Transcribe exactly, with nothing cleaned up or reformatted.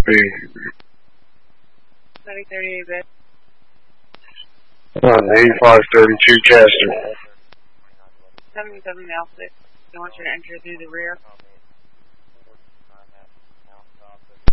Copy. ninety thirty-eight bit. On eighty-five thirty-two Castor. seventy-seven Alpha. They want you to enter through the rear.